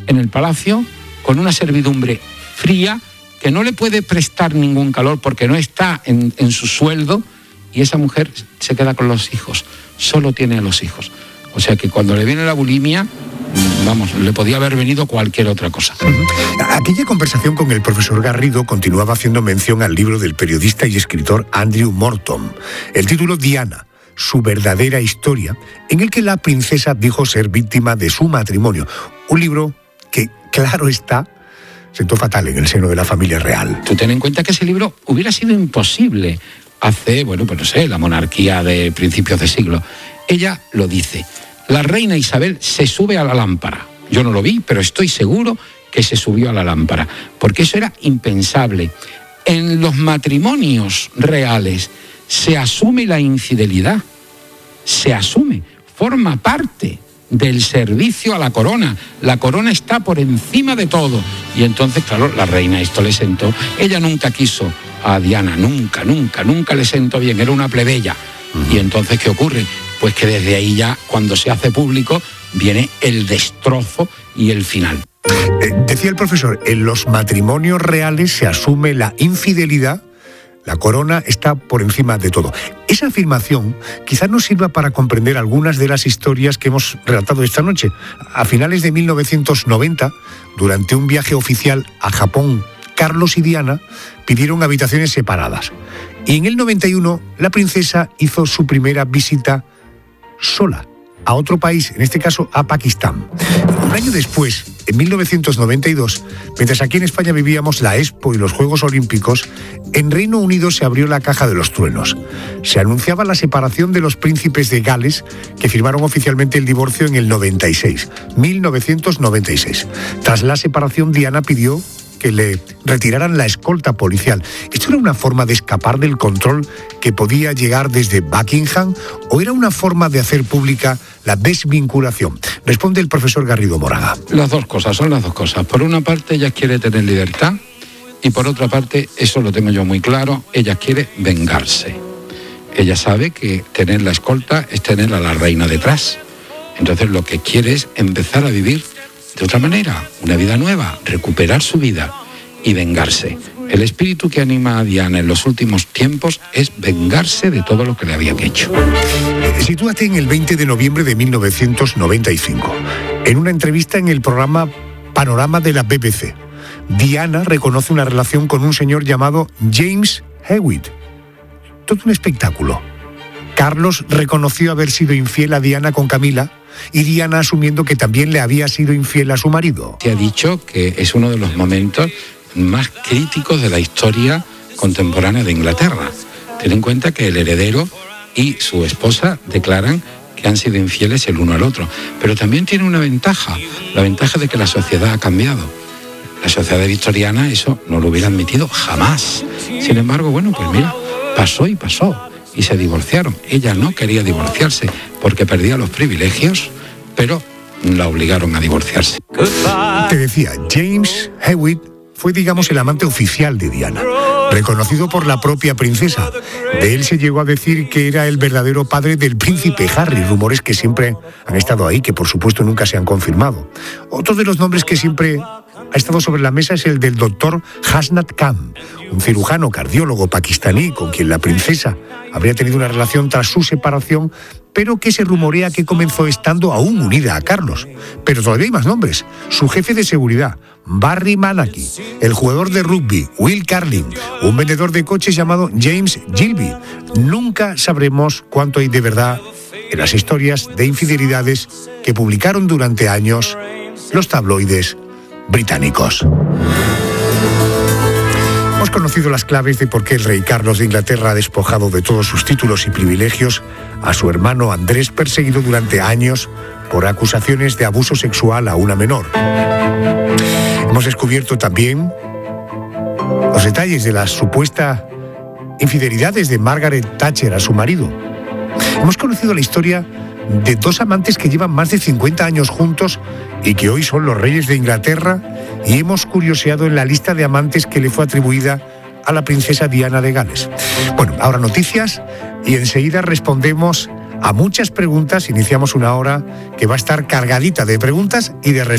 en el palacio con una servidumbre fría que no le puede prestar ningún calor porque no está en su sueldo, y esa mujer se queda con los hijos, solo tiene a los hijos. O sea que cuando le viene la bulimia, vamos, le podía haber venido cualquier otra cosa. Aquella conversación con el profesor Garrido continuaba haciendo mención al libro del periodista y escritor Andrew Morton. El título Diana, su verdadera historia, en el que la princesa dijo ser víctima de su matrimonio. Un libro que, claro está, sentó fatal en el seno de la familia real. Tú ten en cuenta que ese libro hubiera sido imposible hace, la monarquía de principios de siglo. Ella lo dice. La reina Isabel se sube a la lámpara. Yo no lo vi, pero estoy seguro que se subió a la lámpara, porque eso era impensable. En los matrimonios reales se asume la infidelidad, se asume, forma parte del servicio a la corona. La corona está por encima de todo. Y entonces, claro, la reina esto le sentó. Ella nunca quiso a Diana, nunca le sentó bien, era una plebeya. Y entonces, ¿qué ocurre? Pues que desde ahí ya, cuando se hace público, viene el destrozo y el final. Decía el profesor, en los matrimonios reales se asume la infidelidad, la corona está por encima de todo. Esa afirmación quizás nos sirva para comprender algunas de las historias que hemos relatado esta noche. A finales de 1990, durante un viaje oficial a Japón, Carlos y Diana pidieron habitaciones separadas. Y en el 91, la princesa hizo su primera visita sola a otro país, en este caso a Pakistán. Un año después, en 1992, mientras aquí en España vivíamos la Expo y los Juegos Olímpicos, en Reino Unido se abrió la caja de los truenos. Se anunciaba la separación de los príncipes de Gales, que firmaron oficialmente el divorcio en el 1996. Tras la separación, Diana pidió que le retiraran la escolta policial. ¿Esto era una forma de escapar del control que podía llegar desde Buckingham o era una forma de hacer pública la desvinculación? Responde el profesor Garrido Moraga. Las dos cosas, son las dos cosas. Por una parte, ella quiere tener libertad y por otra parte, eso lo tengo yo muy claro, ella quiere vengarse. Ella sabe que tener la escolta es tener a la reina detrás. Entonces lo que quiere es empezar a vivir de otra manera, una vida nueva, recuperar su vida y vengarse. El espíritu que anima a Diana en los últimos tiempos es vengarse de todo lo que le habían hecho. Sitúate en el 20 de noviembre de 1995. En una entrevista en el programa Panorama de la BBC, Diana reconoce una relación con un señor llamado James Hewitt. Todo un espectáculo. Carlos reconoció haber sido infiel a Diana con Camila, y Diana asumiendo que también le había sido infiel a su marido. Se ha dicho que es uno de los momentos más críticos de la historia contemporánea de Inglaterra. Ten en cuenta que el heredero y su esposa declaran que han sido infieles el uno al otro. Pero también tiene una ventaja, la ventaja de que la sociedad ha cambiado. La sociedad victoriana eso no lo hubiera admitido jamás. Sin embargo, pues mira, pasó y pasó. Y se divorciaron. Ella no quería divorciarse porque perdía los privilegios, pero la obligaron a divorciarse. Te decía, James Hewitt fue, digamos, el amante oficial de Diana, reconocido por la propia princesa. De él se llegó a decir que era el verdadero padre del príncipe Harry, rumores que siempre han estado ahí, que por supuesto nunca se han confirmado. Otro de los nombres que siempre ha estado sobre la mesa es el del doctor Hasnat Khan, un cirujano cardiólogo pakistaní con quien la princesa habría tenido una relación tras su separación, pero que se rumorea que comenzó estando aún unida a Carlos. Pero todavía hay más nombres. Su jefe de seguridad, Barry Manaki, el jugador de rugby, Will Carling, un vendedor de coches llamado James Gilby. Nunca sabremos cuánto hay de verdad en las historias de infidelidades que publicaron durante años los tabloides británicos. Hemos conocido las claves de por qué el rey Carlos de Inglaterra ha despojado de todos sus títulos y privilegios a su hermano Andrés, perseguido durante años por acusaciones de abuso sexual a una menor. Hemos descubierto también los detalles de las supuestas infidelidades de Margaret Thatcher a su marido. Hemos conocido la historia de dos amantes que llevan más de 50 años juntos y que hoy son los reyes de Inglaterra, y hemos curioseado en la lista de amantes que le fue atribuida a la princesa Diana de Gales. Bueno, ahora noticias y enseguida respondemos a muchas preguntas. Iniciamos una hora que va a estar cargadita de preguntas y de respuestas.